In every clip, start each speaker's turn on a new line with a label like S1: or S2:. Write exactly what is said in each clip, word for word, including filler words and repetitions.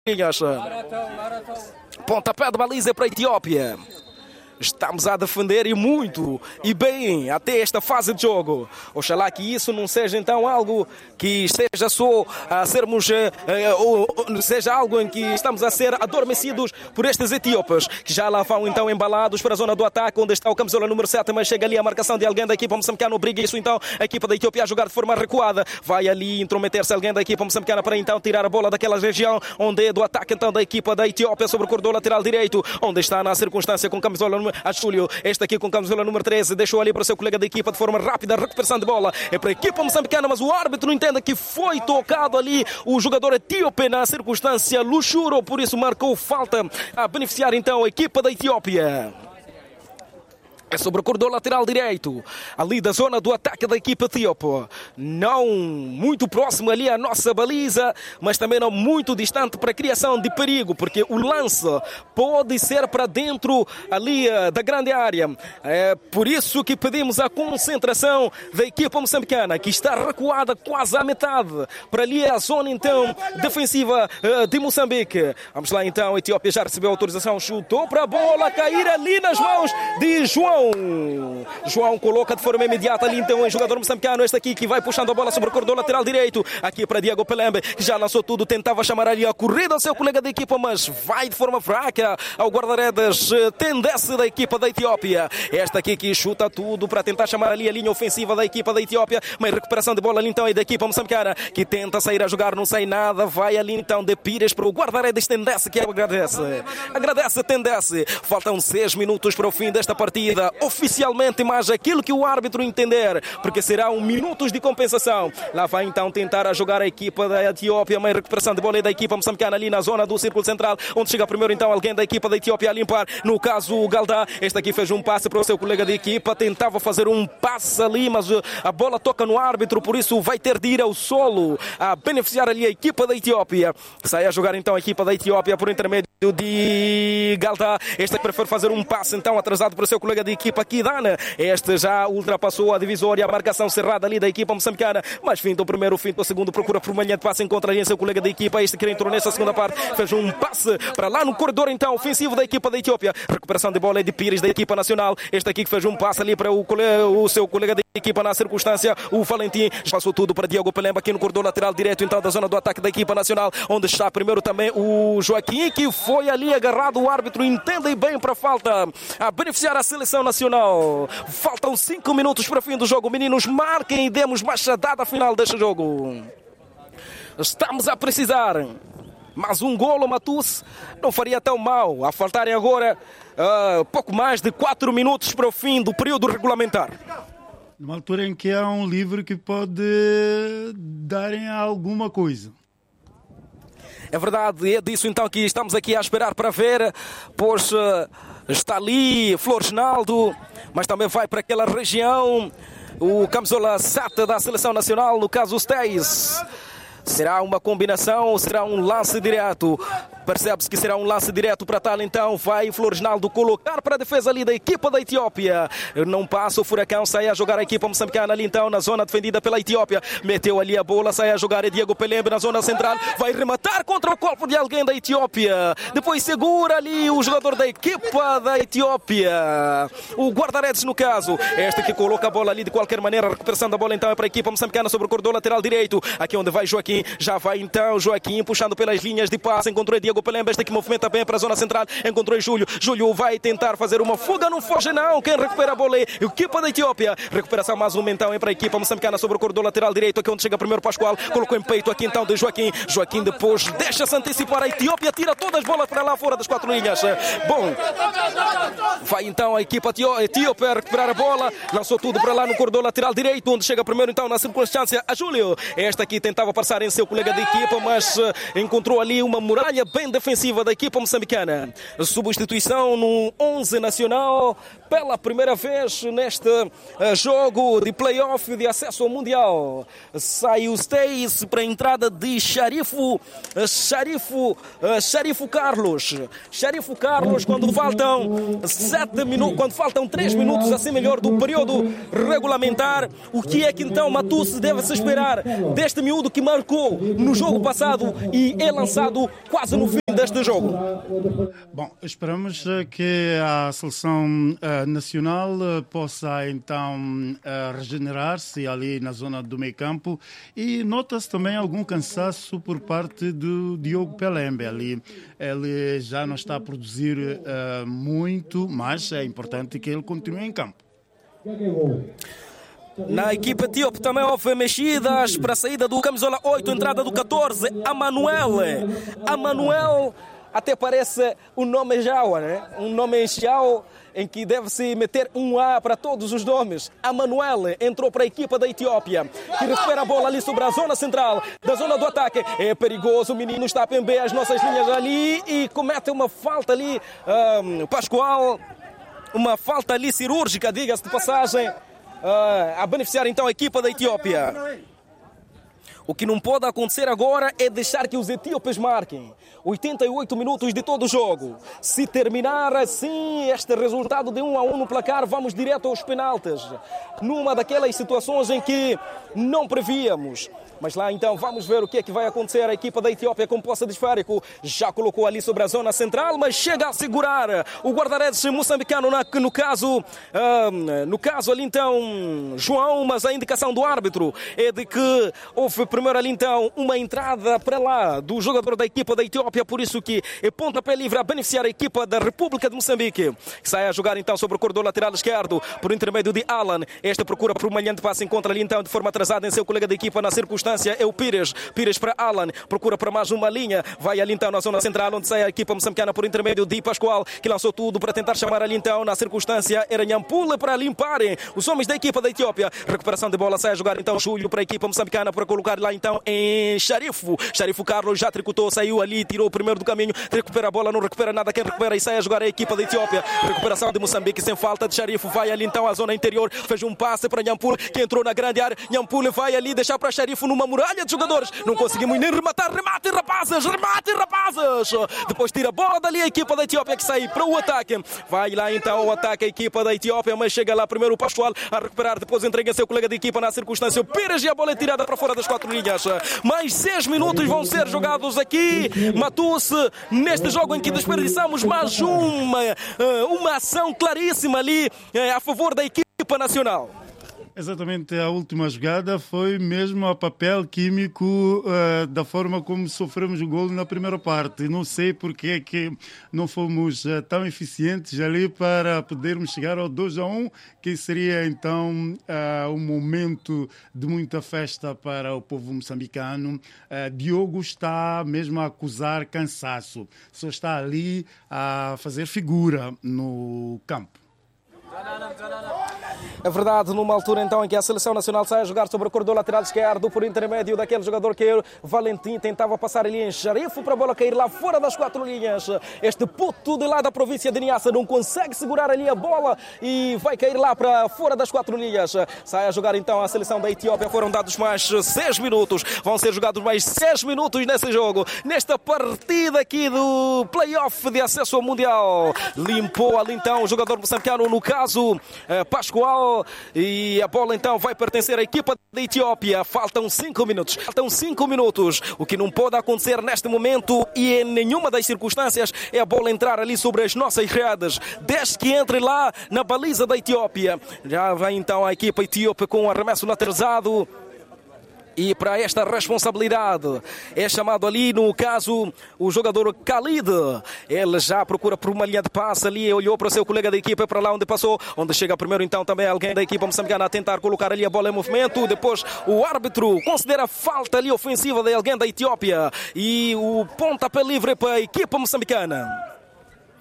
S1: Pontapé de baliza para a Etiópia. Estamos a defender e muito, e bem, até esta fase de jogo. Oxalá que isso não seja então algo que esteja só a sermos, eh, ou, ou seja algo em que estamos a ser adormecidos por estes etíopes, que já lá vão então embalados para a zona do ataque, onde está o camisola número sete, mas chega ali a marcação de alguém da equipa moçambicana, obriga isso então a equipa da Etiópia a jogar de forma recuada. Vai ali intrometer-se alguém da equipa moçambicana para então tirar a bola daquela região, onde é do ataque então da equipa da Etiópia sobre o corredor lateral direito, onde está na circunstância com camisola número a Júlio, este aqui com camisola número treze, deixou ali para o seu colega da equipa de forma rápida, recuperação de bola, é para a equipa moçambicana, mas o árbitro não entende que foi tocado ali o jogador etíope na circunstância luxuro, por isso marcou falta a beneficiar então a equipa da Etiópia. É sobre o corredor lateral direito, ali da zona do ataque da equipa etíope. Não muito próximo ali à nossa baliza, mas também não muito distante para a criação de perigo, porque o lance pode ser para dentro ali da grande área. É por isso que pedimos a concentração da equipa moçambicana, que está recuada quase à metade, para ali a zona então defensiva de Moçambique. Vamos lá então, a Etiópia já recebeu autorização, chutou para a bola cair ali nas mãos de João. João coloca de forma imediata ali então o jogador moçambicano, este aqui que vai puxando a bola sobre o corredor lateral direito, aqui para Diego Pelembe, que já lançou tudo, tentava chamar ali a corrida ao seu colega da equipa, mas vai de forma fraca ao guarda-redes tendência da equipa da Etiópia. Esta aqui que chuta tudo para tentar chamar ali a linha ofensiva da equipa da Etiópia, mas recuperação de bola ali então e da equipa moçambicana, que tenta sair a jogar, não sai nada, vai ali então de Pires para o guarda-redes tendência, que agradece agradece tendência. Faltam seis minutos para o fim desta partida, oficialmente, mas aquilo que o árbitro entender, porque serão minutos de compensação. Lá vai então tentar a jogar a equipa da Etiópia, mas recuperação de bola da equipa moçambicana ali na zona do círculo central, onde chega primeiro então alguém da equipa da Etiópia a limpar, no caso o Galdá. Este aqui fez um passe para o seu colega de equipa, tentava fazer um passe ali, mas a bola toca no árbitro, por isso vai ter de ir ao solo a beneficiar ali a equipa da Etiópia. Sai a jogar então a equipa da Etiópia por intermédio de Galdá. Este aqui prefere fazer um passe então atrasado para o seu colega de equipa Kidana. Este já ultrapassou a divisória, a marcação cerrada ali da equipa moçambicana, mas fim do primeiro, fim do segundo, procura por manhã de passe, encontra ali seu colega da equipa, este que entrou nessa segunda parte, fez um passe para lá no corredor então ofensivo da equipa da Etiópia, recuperação de bola é de Pires da equipa nacional, este aqui que fez um passe ali para o, colega, o seu colega da equipa na circunstância, o Valentim, passou tudo para Diego Pelemba aqui no corredor lateral direito então da zona do ataque da equipa nacional, onde está primeiro também o Joaquim, que foi ali agarrado, o árbitro entende bem para a falta a beneficiar a seleção nacional. Faltam cinco minutos para o fim do jogo, meninos, marquem e demos machadada final deste jogo. Estamos a precisar, mas um golo, Matus, não faria tão mal, a faltarem agora uh, pouco mais de quatro minutos para o fim do período regulamentar.
S2: Numa altura em que há um livro que pode dar em alguma coisa.
S1: É verdade, é disso então que estamos aqui a esperar para ver, pois uh, está ali Flores Naldo, mas também vai para aquela região o camisola sete da seleção nacional, no caso os Teis. Será uma combinação ou será um lance direto? Percebe-se que será um lance direto para tal, então vai Flores Naldo colocar para a defesa ali da equipa da Etiópia. Não passa o Furacão, sai a jogar a equipa moçambicana ali então na zona defendida pela Etiópia. Meteu ali a bola, sai a jogar é Diego Pelembe na zona central. Vai rematar contra o corpo de alguém da Etiópia. Depois segura ali o jogador da equipa da Etiópia. O guarda-redes no caso. Este que coloca a bola ali de qualquer maneira. Recuperação da bola então é para a equipa moçambicana sobre o corredor lateral direito. Aqui onde vai Joaquim. Já vai então Joaquim puxando pelas linhas de passe. Encontrou Diego Pelembe, este que movimenta bem para a zona central, encontrou Júlio, Júlio vai tentar fazer uma fuga, não foge não, quem recupera a bola é a equipa da Etiópia, recuperação mais uma então é para a equipa moçambicana sobre o corredor lateral direito, aqui onde chega primeiro Pascoal, colocou em peito aqui então de Joaquim, Joaquim depois deixa-se antecipar, a Etiópia tira todas as bolas para lá fora das quatro linhas. Bom, vai então a equipa etíope recuperar a bola, lançou tudo para lá no corredor lateral direito, onde chega primeiro então na circunstância a Júlio, este aqui tentava passar em seu colega de equipa, mas uh, encontrou ali uma muralha bem defensiva da equipa moçambicana. Substituição no onze nacional pela primeira vez neste uh, jogo de play-off de acesso ao Mundial. Sai o Stace para a entrada de Sharifo, uh, Sharifo, uh, Sharifo Carlos. Sharifo Carlos, quando faltam sete minutos, quando faltam três minutos, assim melhor, do período regulamentar, o que é que então Matus deve se esperar deste miúdo que marcou no jogo passado e é lançado quase no fim deste jogo?
S2: Bom, esperamos que a seleção uh, nacional uh, possa então uh, regenerar-se ali na zona do meio campo, e nota-se também algum cansaço por parte do Diogo Pelembe ali. Ele já não está a produzir uh, muito, mas é importante que ele continue em campo.
S1: Na equipa etíope também houve mexidas para a saída do camisola oito, entrada do catorze, Amanuel. Amanuel até parece um nome Jawa, né? Um nome Xiao, em que deve-se meter um A para todos os nomes. Amanuel entrou para a equipa da Etiópia, que recupera a bola ali sobre a zona central, da zona do ataque. É perigoso, o menino está a pember as nossas linhas ali e comete uma falta ali, um, Pascoal, uma falta ali cirúrgica, diga-se de passagem, uh, a beneficiar então a equipa da Etiópia. O que não pode acontecer agora é deixar que os etíopes marquem oitenta e oito minutos de todo o jogo. Se terminar assim este resultado de um a um no placar, vamos direto aos penaltis, numa daquelas situações em que não prevíamos. Mas lá então vamos ver o que é que vai acontecer. A equipa da Etiópia com posse de esférico já colocou ali sobre a zona central, mas chega a segurar o guarda-redes moçambicano, na, no caso uh, no caso ali então João, mas a indicação do árbitro é de que houve primeiro ali então uma entrada para lá do jogador da equipa da Etiópia, por isso que é pontapé livre a beneficiar a equipa da República de Moçambique, que sai a jogar então sobre o corredor lateral esquerdo por intermédio de Alan. Esta procura por um malhante passe, encontra ali então de forma atrasada em seu colega de equipa na circunstância. É o Pires, Pires para Alan, procura para mais uma linha, vai ali então na zona central, onde sai a equipa moçambicana por intermédio de Pascoal, que lançou tudo para tentar chamar ali então na circunstância, era Nhampula para limparem os homens da equipa da Etiópia. Recuperação de bola, sai a jogar então Júlio para a equipa moçambicana, para colocar lá então em Sharifo. Sharifo Carlos já tricotou, saiu ali, tirou o primeiro do caminho, recupera a bola, não recupera nada, quem recupera e sai a jogar a equipa da Etiópia. Recuperação de Moçambique sem falta de Sharifo, vai ali então à zona interior, fez um passe para Nhampula, que entrou na grande área. Nhampula vai ali deixar para Sharifo numa muralha de jogadores, não conseguimos nem rematar. Remate, rapazes, remate, rapazes. Depois tira a bola dali a equipa da Etiópia, que sai para o ataque. Vai lá então o ataque a equipa da Etiópia, mas chega lá primeiro o Pascoal a recuperar, depois entrega seu colega de equipa na circunstância, o Pires, e a bola é tirada para fora das quatro linhas. Mais seis minutos vão ser jogados aqui, Matus, neste jogo em que desperdiçamos mais uma, uma ação claríssima ali a favor da equipa nacional.
S2: Exatamente, a última jogada foi mesmo a papel químico uh, da forma como sofremos o gol na primeira parte. Não sei porque é que não fomos uh, tão eficientes ali para podermos chegar ao dois a um, que seria então uh, um momento de muita festa para o povo moçambicano. Uh, Diogo está mesmo a acusar cansaço, só está ali a fazer figura no campo.
S1: É verdade, numa altura então em que a seleção nacional sai a jogar sobre o corredor lateral esquerdo por intermédio daquele jogador que o Valentim tentava passar ali em Sharifo para a bola cair lá fora das quatro linhas. Este puto de lá da província de Niassa não consegue segurar ali a bola e vai cair lá para fora das quatro linhas. Sai a jogar então a seleção da Etiópia. Foram dados mais seis minutos. Vão ser jogados mais seis minutos nesse jogo. Nesta partida aqui do play-off de acesso ao Mundial. Limpou ali então o jogador moçambicano, no caso Pascoal. E a bola então vai pertencer à equipa da Etiópia. Faltam cinco minutos. Faltam cinco minutos. O que não pode acontecer neste momento e em nenhuma das circunstâncias é a bola entrar ali sobre as nossas redes. Desde que entre lá na baliza da Etiópia. Já vai então a equipa etíope com o arremesso lateralizado. E para esta responsabilidade é chamado ali, no caso, o jogador Khalid. Ele já procura por uma linha de passe ali, olhou para o seu colega da equipa, para lá onde passou, onde chega primeiro então também alguém da equipa moçambicana a tentar colocar ali a bola em movimento. Depois o árbitro considera falta ali ofensiva de alguém da Etiópia e o pontapé livre para a equipa moçambicana.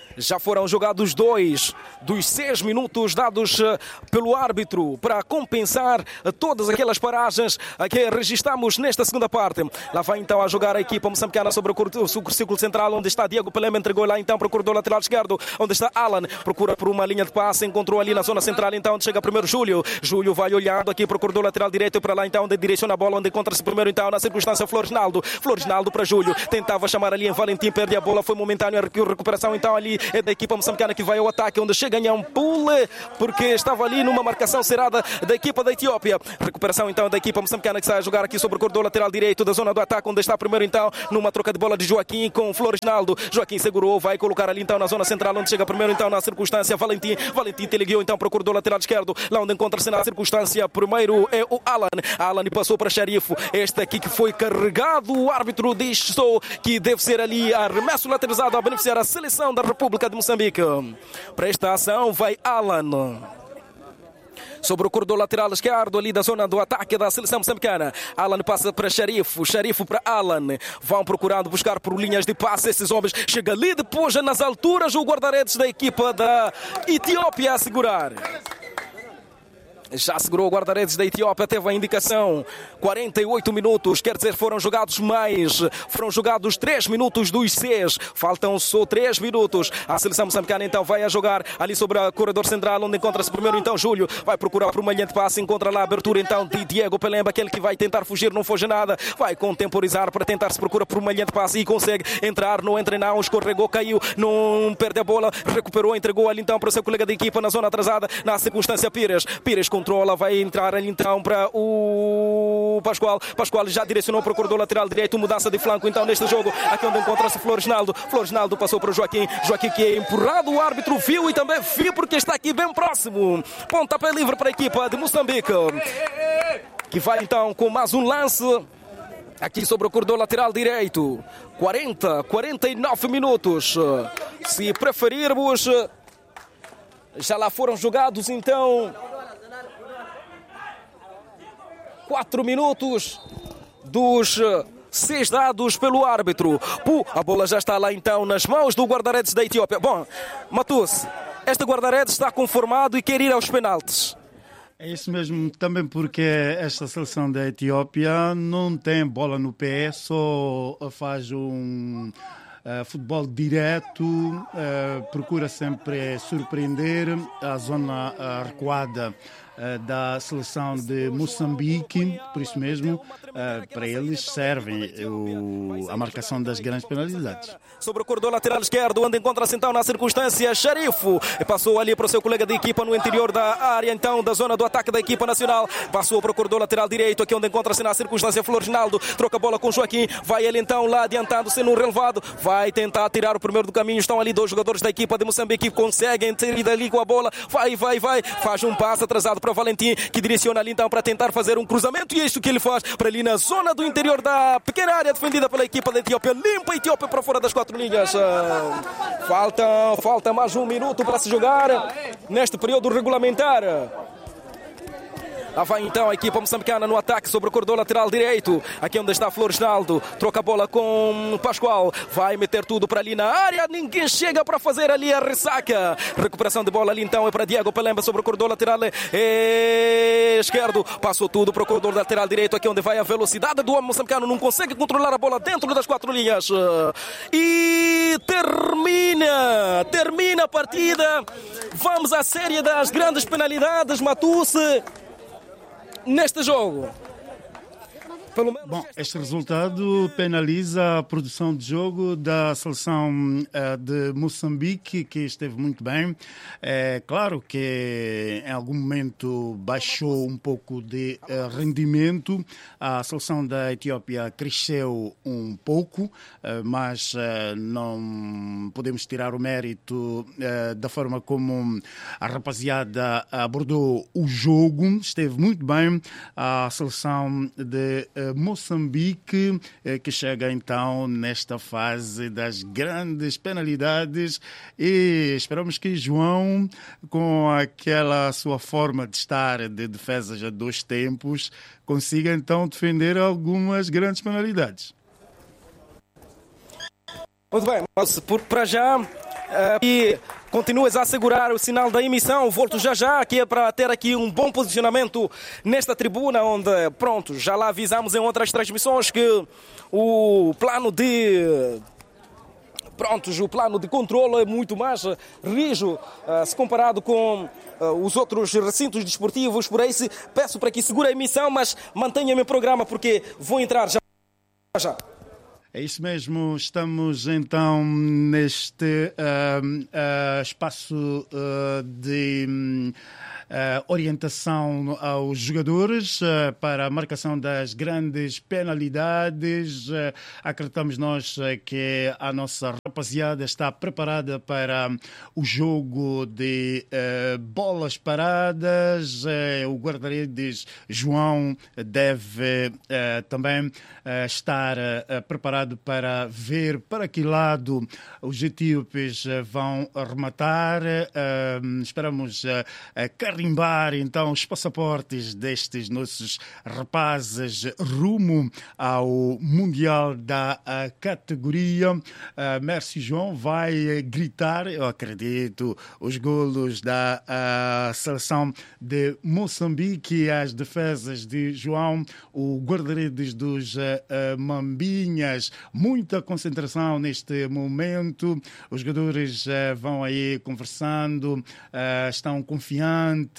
S1: Já foram jogados dois dos seis minutos dados pelo árbitro para compensar todas aquelas paragens que registramos nesta segunda parte. Lá vai então a jogar a equipa moçambicana sobre o círculo central, onde está Diego Pelema, entregou lá então para o corredor lateral esquerdo, onde está Alan, procura por uma linha de passe, encontrou ali na zona central então, onde chega primeiro Júlio. Júlio vai olhando aqui para o corredor lateral direito e para lá então, onde direciona a bola, onde encontra-se primeiro então na circunstância Floresnaldo. Floresnaldo para Júlio, tentava chamar ali em Valentim, perde a bola, foi momentânea a recuperação então ali é da equipa moçambicana que vai ao ataque, onde chega em um pule, porque estava ali numa marcação cerrada da equipa da Etiópia. Recuperação então da equipa moçambicana que sai a jogar aqui sobre o corredor lateral direito da zona do ataque, onde está primeiro então numa troca de bola de Joaquim com Floresnaldo. Joaquim segurou, vai colocar ali então na zona central, onde chega primeiro então na circunstância Valentim. Valentim teleguiou então para o corredor lateral esquerdo, lá onde encontra-se na circunstância primeiro é o Alan. Alan passou para Xarifo, este aqui que foi carregado. O árbitro diz só que deve ser ali arremesso lateralizado a beneficiar a seleção da República de Moçambique. Para esta ação vai Alan sobre o corredor lateral esquerdo ali da zona do ataque da seleção moçambicana. Alan passa para Xarifo, Xarifo para Alan, vão procurando buscar por linhas de passe esses homens. Chega ali depois nas alturas o guarda-redes da equipa da Etiópia a segurar. Já segurou o guarda-redes da Etiópia, teve a indicação quarenta e oito minutos, quer dizer, foram jogados mais, foram jogados três minutos dos seis, faltam só três minutos. A seleção moçambicana então vai a jogar ali sobre o corredor central, onde encontra-se primeiro então Júlio, vai procurar por uma linha de passe, encontra lá a abertura então de Diego Pelemba, aquele que vai tentar fugir, não foge nada, vai contemporizar para tentar se procura por uma linha de passe e consegue entrar, não entra não, escorregou, caiu, não perde a bola, recuperou, entregou ali então para o seu colega de equipa na zona atrasada, na circunstância Pires, Pires com controla, vai entrar ali então para o Pascoal. Pascoal já direcionou para o corredor lateral direito, mudança de flanco então neste jogo, aqui onde encontra-se Floresnaldo. Floresnaldo passou para o Joaquim, Joaquim que é empurrado, o árbitro viu e também viu porque está aqui bem próximo. Pontapé livre para a equipa de Moçambique, que vai então com mais um lance aqui sobre o corredor lateral direito. quarenta, quarenta e nove minutos, se preferirmos. Já lá foram jogados então quatro minutos dos seis dados pelo árbitro. Puh, a bola já está lá então nas mãos do guarda-redes da Etiópia. Bom, Matus, este guarda-redes está conformado e quer ir aos penaltis.
S2: É isso mesmo, também porque esta seleção da Etiópia não tem bola no pé, só faz um uh, futebol direto, uh, procura sempre surpreender a zona uh, recuada da seleção de Moçambique, por isso mesmo, para eles servem o, a marcação das grandes penalidades.
S1: Sobre o corredor lateral esquerdo, onde encontra-se então na circunstância Xarifo, passou ali para o seu colega de equipa no interior da área, então da zona do ataque da equipa nacional, passou para o corredor lateral direito, aqui onde encontra-se na circunstância Floresnaldo, troca a bola com Joaquim, vai ele então lá adiantando-se no relevado, vai tentar tirar o primeiro do caminho, estão ali dois jogadores da equipa de Moçambique que conseguem ter dali com a bola, vai, vai, vai, faz um passo atrasado para Valentim, que direciona ali então para tentar fazer um cruzamento, e é isso que ele faz para ali na zona do interior da pequena área defendida pela equipa da Etiópia, limpa a Etiópia para fora das quatro linhas. Falta, falta mais um minuto para se jogar neste período regulamentar. Lá vai então a equipa moçambicana no ataque sobre o corredor lateral direito, aqui onde está Floresnaldo, troca a bola com Pascoal, vai meter tudo para ali na área, ninguém chega para fazer ali a ressaca. Recuperação de bola ali então é para Diego Pelemba sobre o corredor lateral esquerdo, passou tudo para o corredor lateral direito, aqui onde vai a velocidade do homem moçambicano, não consegue controlar a bola dentro das quatro linhas e termina, termina a partida. Vamos à série das grandes penalidades, Matusse, neste jogo.
S2: Pelo menos... Bom, este resultado penaliza a produção de jogo da seleção uh, de Moçambique, que esteve muito bem. É claro que em algum momento baixou um pouco de uh, rendimento. A seleção da Etiópia cresceu um pouco, uh, mas uh, não podemos tirar o mérito uh, da forma como a rapaziada abordou o jogo. Esteve muito bem a seleção de Moçambique, que chega então nesta fase das grandes penalidades, e esperamos que João, com aquela sua forma de estar de defesas a dois tempos, consiga então defender algumas grandes penalidades.
S1: Muito bem, mas por, para já e continuas a assegurar o sinal da emissão. Volto já já, que é para ter aqui um bom posicionamento nesta tribuna, onde, pronto, já lá avisamos em outras transmissões que o plano de... Prontos, o plano de controle é muito mais rijo uh, se comparado com uh, os outros recintos desportivos. Por aí, se peço para que segure a emissão, mas mantenha-me o programa, porque vou entrar já. já.
S2: É isso mesmo, estamos então neste uh, uh, espaço uh, de... Um, Uh, orientação aos jogadores uh, para a marcação das grandes penalidades. Uh, acreditamos nós uh, que a nossa rapaziada está preparada para o jogo de uh, bolas paradas. Uh, o guarda-redes João deve uh, também uh, estar uh, preparado para ver para que lado os etíopes uh, vão rematar. Uh, esperamos uh, uh, carimbar então os passaportes destes nossos rapazes rumo ao Mundial da uh, categoria. Uh, Mércio João vai gritar, eu acredito, os golos da uh, seleção de Moçambique, as defesas de João, o guarda-redes dos uh, uh, Mambinhas. Muita concentração neste momento. Os jogadores uh, vão aí conversando, uh, estão confiantes,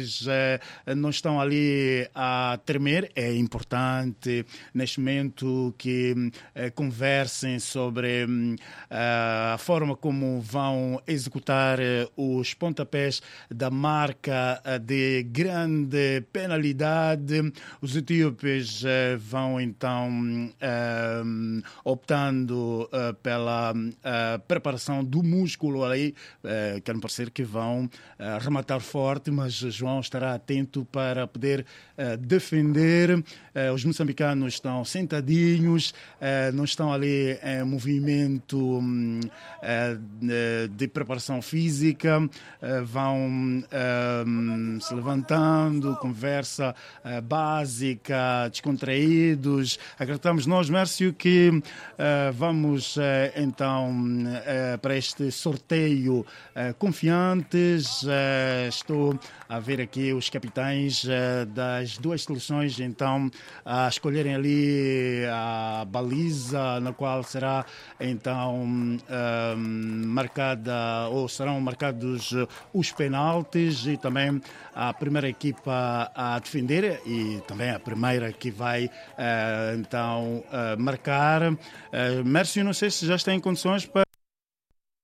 S2: não estão ali a tremer. É importante neste momento que uh, conversem sobre uh, a forma como vão executar uh, os pontapés da marca uh, de grande penalidade. Os etíopes uh, vão então uh, optando uh, pela uh, preparação do músculo ali. Uh, quer parecer que vão uh, rematar forte, mas João estará atento para poder uh, defender. Uh, os moçambicanos estão sentadinhos, uh, não estão ali em movimento um, uh, de preparação física, uh, vão uh, se levantando, conversa uh, básica, descontraídos. Acreditamos nós, Mércio, que uh, vamos uh, então uh, para este sorteio uh, confiantes. Uh, estou a ver aqui os capitães uh, das duas seleções, então, a escolherem ali a baliza na qual será, então, uh, marcada, ou serão marcados os penaltis, e também a primeira equipa a defender e também a primeira que vai, uh, então, uh, marcar. Uh, Mércio, não sei se já está em condições para